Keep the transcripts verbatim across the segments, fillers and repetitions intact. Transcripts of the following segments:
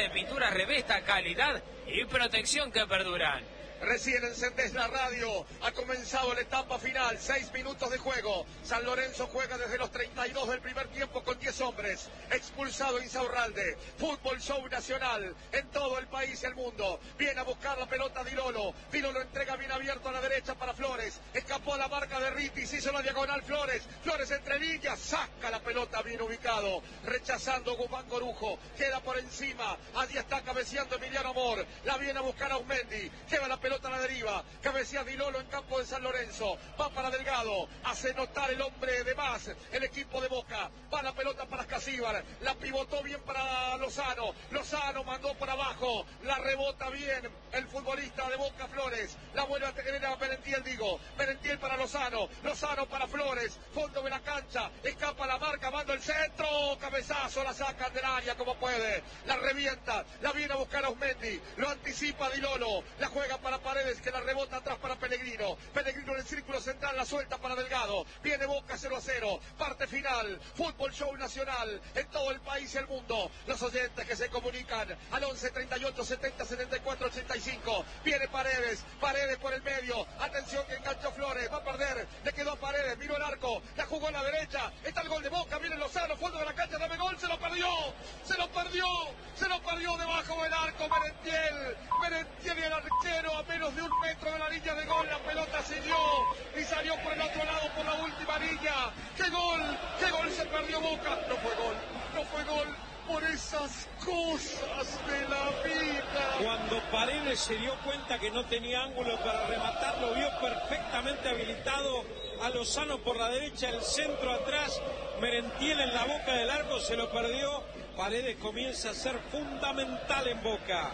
de pintura Revesta, calidad y protección que perduran. Recién encendés la radio, ha comenzado la etapa final, seis minutos de juego. San Lorenzo juega desde los treinta y dos del primer tiempo con diez hombres. Expulsado Insaurralde. Fútbol show nacional en todo el país y el mundo. Viene a buscar la pelota Di Lolo. Di Lolo entrega bien abierto a la derecha para Flores. Escapó a la marca de Ritis, hizo la diagonal Flores. Flores entre líneas, saca la pelota bien ubicado. Rechazando Guzmán Corujo. Queda por encima. Allí está cabeceando Emiliano Amor. La viene a buscar Aumendi. Lleva la pelota. Pelota a la deriva, cabecea Di Lolo en campo de San Lorenzo, va para Delgado, hace notar el hombre de más, el equipo de Boca, va la pelota para Casíbar, la pivotó bien para Lozano, Lozano mandó por abajo, la rebota bien el futbolista de Boca Flores, la vuelve a tener a Merentiel, digo, Merentiel para Lozano, Lozano para Flores, fondo de la cancha, escapa la marca, manda el centro, cabezazo, la sacan del área como puede, la revienta, la viene a buscar a Osmendi, lo anticipa Di Lolo, la juega para Paredes, que la rebota atrás para Pellegrino. Pellegrino en el círculo central, la suelta para Delgado. Viene Boca cero a cero. Parte final. Fútbol show nacional en todo el país y el mundo. Los oyentes que se comunican al once treinta y ocho setenta setenta y cuatro ochenta y cinco. Viene Paredes. Paredes por el medio. Atención que enganchó Flores. Va a perder. Le quedó a Paredes. Miró el arco. La jugó a la derecha. Está el gol de Boca. Viene Lozano. Fondo de la cancha. Dame gol. Se lo perdió. Se lo perdió. Se lo perdió debajo del arco. Merentiel. Merentiel y el arquero a menos de un metro de la línea de gol, la pelota siguió y salió por el otro lado por la última línea. ¡Qué gol! ¡Qué gol se perdió Boca! No fue gol, no fue gol por esas cosas de la vida. Cuando Paredes se dio cuenta que no tenía ángulo para rematar, lo vio perfectamente habilitado a Lozano por la derecha, el centro atrás, Merentiel en la boca del arco, se lo perdió. Paredes comienza a ser fundamental en Boca.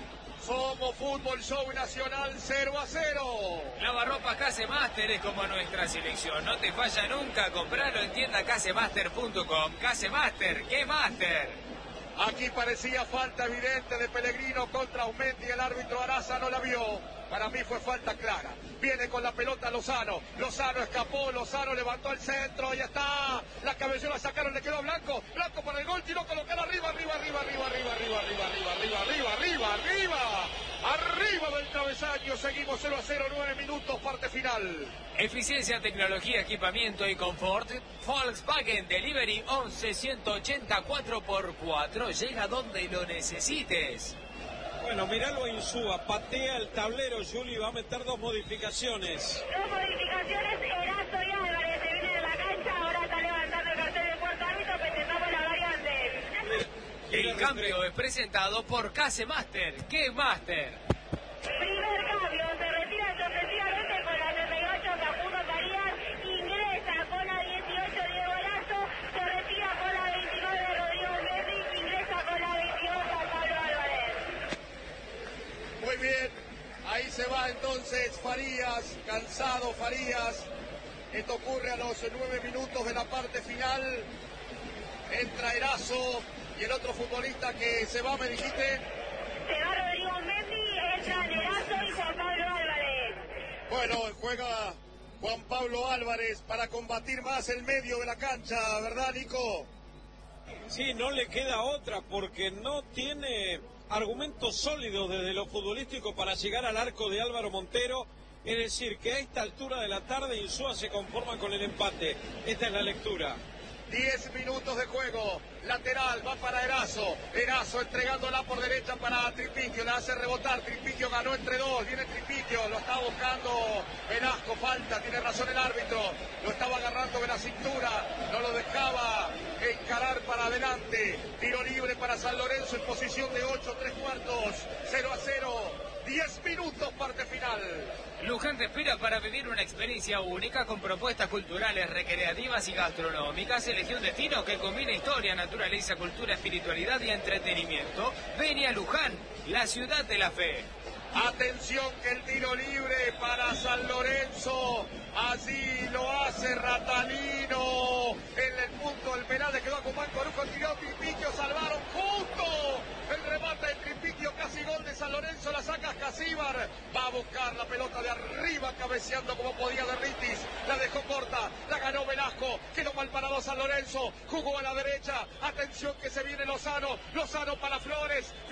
Somos Fútbol Show Nacional cero a cero. Lavarropas Casemaster es como nuestra selección. No te falla nunca. Compralo en tienda casemaster punto com. Casemaster, ¿qué Master? Aquí parecía falta evidente de Pellegrino contra Aumendi. El árbitro Araza no la vio. Para mí fue falta clara. Viene con la pelota Lozano. Lozano escapó. Lozano levantó el centro. Ya está. La cabellera la sacaron. Le quedó a Blanco. Blanco para el gol. Tiró colocar arriba, arriba, arriba, arriba, arriba, arriba, arriba, arriba, arriba, arriba, arriba, arriba. Arriba del travesaño. Seguimos cero a cero. nueve minutos. Parte final. Eficiencia, tecnología, equipamiento y confort. Volkswagen Delivery once ciento ochenta cuatro por cuatro. Llega donde lo necesites. Bueno, miralo a Insúa, patea el tablero, Juli, va a meter dos modificaciones. Dos modificaciones, Erazo y Álvarez se viene de la cancha, ahora está levantando el cartel del cuarto árbitro, presentamos la variante. El cambio es presentado por Casemaster. ¿Qué Master? Primer cambio, se retira sorpresivamente con la treinta y ocho Caputo Farías, ingresa con la dieciocho Diego Lazo, se retira con la veintinueve Rodrigo Medri, ingresa con la veintidós Juan Pablo Álvarez. Muy bien, ahí se va entonces Farías, cansado Farías. Esto ocurre a los nueve minutos de la parte final. Entra Erazo y el otro futbolista que se va, me dijiste. Se va Rodrigo Mendy, entra Erazo y Juan Pablo Álvarez. Bueno, juega Juan Pablo Álvarez para combatir más el medio de la cancha, ¿verdad, Nico? Sí, no le queda otra porque no tiene argumentos sólidos desde lo futbolístico para llegar al arco de Álvaro Montero. Es decir, que a esta altura de la tarde Insúa se conforma con el empate. Esta es la lectura. diez minutos de juego, lateral, va para Erazo, Erazo entregándola por derecha para Tripiquio, la hace rebotar, Tripiquio ganó entre dos, viene Tripiquio, lo está buscando Velasco, falta, tiene razón el árbitro, lo estaba agarrando de la cintura, no lo dejaba encarar para adelante, tiro libre para San Lorenzo en posición de ocho, tres cuartos, cero a cero, diez minutos, parte final. Luján te espera para vivir una experiencia única con propuestas culturales, recreativas y gastronómicas. Elegí un destino que combina historia, naturaleza, cultura, espiritualidad y entretenimiento. Ven a Luján, la ciudad de la fe. Atención que el tiro libre para San Lorenzo. Así lo hace Ratalino. En el punto del penal le quedó a Guzmán Corujo, tiró Tripiquio, salvaron justo. El remate de Tripiquio, casi gol de San Lorenzo, la saca Casíbar. Va a buscar la pelota de arriba, cabeceando como podía de Ritis. La dejó corta, la ganó Velasco. Quedó mal parado San Lorenzo, jugó a la derecha. Atención que se viene Lozano. Lozano para Flores.